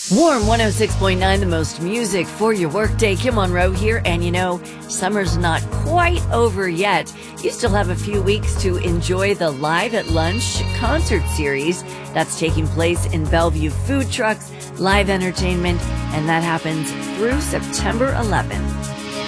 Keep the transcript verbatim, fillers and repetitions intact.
Warm one oh six point nine, the most music for your workday. Kim Monroe here, and you know, summer's not quite over yet. You still have a few weeks to enjoy the Live at Lunch concert series that's taking place in Bellevue. Food trucks, live entertainment, and that happens through September eleventh.